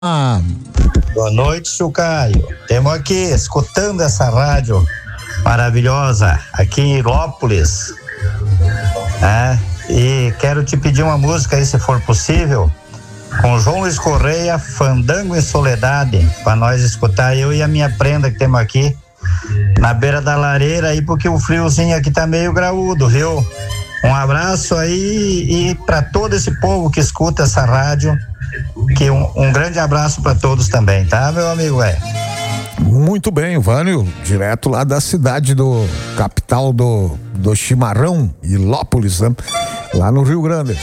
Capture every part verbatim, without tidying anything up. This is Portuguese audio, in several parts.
Ah. Boa noite, seu Caio. Temos aqui, escutando essa rádio maravilhosa aqui em Ilópolis. É, e quero te pedir uma música aí, se for possível, com João Luiz Correia, Fandango em Soledade, para nós escutar, eu e a minha prenda que temos aqui na beira da lareira aí, porque o friozinho aqui tá meio graúdo, viu? Um abraço aí e para todo esse povo que escuta essa rádio, que um, um grande abraço para todos também, tá, meu amigo? É. Muito bem, Vânio, direto lá da cidade do capital do, do chimarrão, Ilópolis, né? Lá no Rio Grande.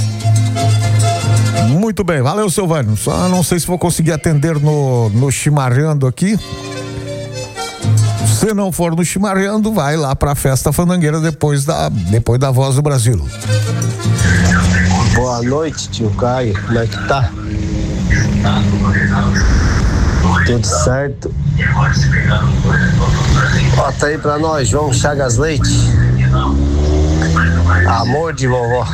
Muito bem, valeu, seu Vânio. Só não sei se vou conseguir atender no, no chimarrando aqui. Se não for no chimarrando, vai lá pra festa fandangueira depois da, depois da Voz do Brasil. Boa noite, tio Caio, como é que tá? Tudo certo? Bota aí pra nós, João Chagas Leite. Amor de vovó.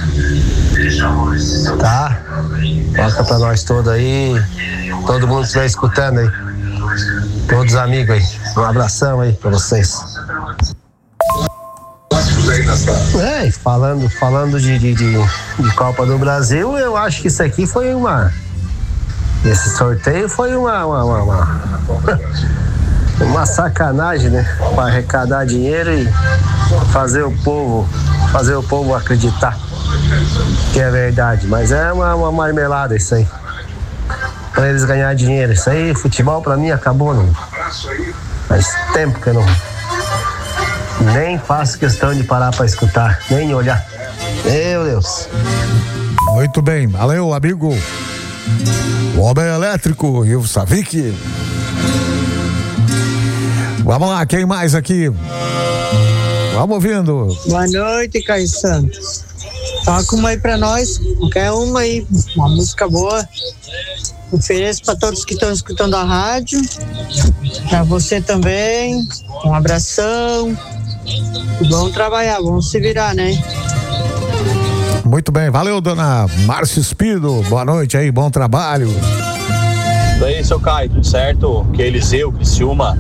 Tá? Toca pra nós todos aí. Todo mundo que estiver escutando aí. Todos os amigos aí. Um abração aí pra vocês. É, falando, falando de, de, de, de Copa do Brasil, eu acho que isso aqui foi uma. Esse sorteio foi uma. Uma, uma, uma, uma sacanagem, né? Para arrecadar dinheiro e fazer o povo. Fazer o povo acreditar que é verdade. Mas é uma, uma marmelada isso aí. Para eles ganhar dinheiro. Isso aí, futebol pra mim acabou, não. Faz tempo que eu não. Nem faço questão de parar para escutar, nem olhar. Meu Deus. Muito bem, valeu, amigo. O homem elétrico, Ivo Savic. Vamos lá, quem mais aqui? Vamos ouvindo. Boa noite, Caio Santos. Toca uma aí pra nós, qualquer uma aí, uma música boa. Ofereço para todos que estão escutando a rádio, para você também, um abração. Vamos trabalhar, vamos se virar, né? Muito bem, valeu, dona Márcia Espido, boa noite aí, bom trabalho. E aí, seu Caio, tudo certo? Que é Eliseu, Criciúma.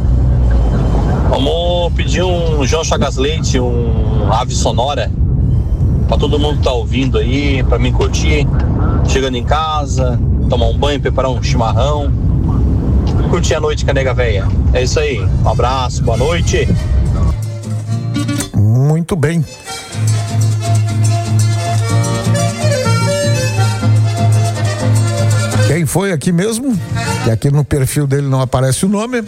Vamos pedir um João Chagas Leite, um Ave Sonora, pra todo mundo que tá ouvindo aí, pra mim curtir, chegando em casa, tomar um banho, preparar um chimarrão, curtir a noite com a nega véia. É isso aí, um abraço, boa noite. Muito bem. Quem foi aqui mesmo? Que aqui no perfil dele não aparece o nome.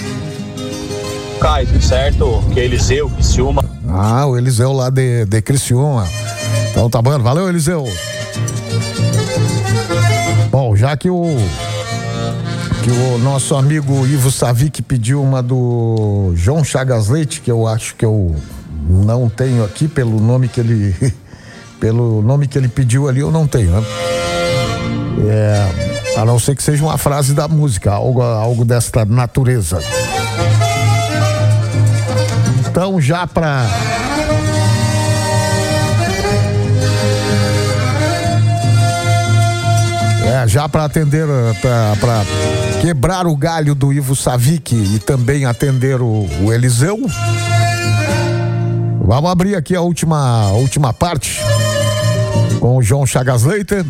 Caio, tudo certo? Que é Eliseu, Criciúma. Ah, o Eliseu lá de, de Criciúma. Então tá bom, valeu, Eliseu. Bom, já que o que o nosso amigo Ivo Savic pediu uma do João Chagas Leite, que eu acho que eu não tenho aqui pelo nome que ele pelo nome que ele pediu ali, eu não tenho, né? É, a não ser que seja uma frase da música, algo, algo desta natureza. Então, já pra É, já para atender, para quebrar o galho do Ivo Savic e também atender o, o Eliseu, vamos abrir aqui a última, a última parte com o João Chagas Leite.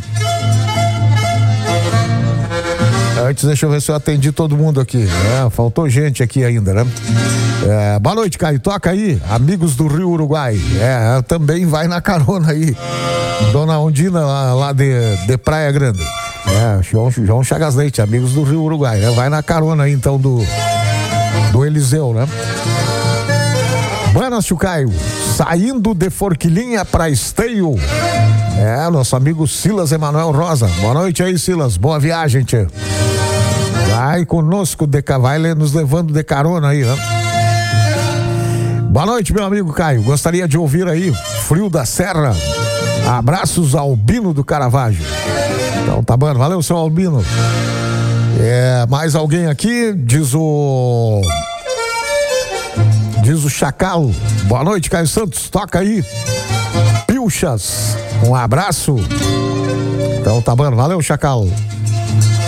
Antes, deixa eu ver se eu atendi todo mundo aqui. É, faltou gente aqui ainda, né? É, boa noite, Caio. Toca aí, Amigos do Rio Uruguai. É, também vai na carona aí. Dona Ondina, lá, lá de, de Praia Grande. É, João, João Chagas Leite, Amigos do Rio Uruguai, né? Vai na carona aí, então, do, do Eliseu, né? Buenas, tio Caio. Saindo de Forquilinha pra Esteio. É, nosso amigo Silas Emanuel Rosa. Boa noite aí, Silas. Boa viagem, tio. Vai conosco, de, vai nos levando de carona aí, né? Boa noite, meu amigo Caio. Gostaria de ouvir aí Frio da Serra. Abraços ao Albino do Caravaggio. Então tá bom, valeu, seu Albino. É, mais alguém aqui? Diz o Diz o Chacalo. Boa noite, Caio Santos, toca aí Pilchas, um abraço. Então tá bom, valeu, Chacalo.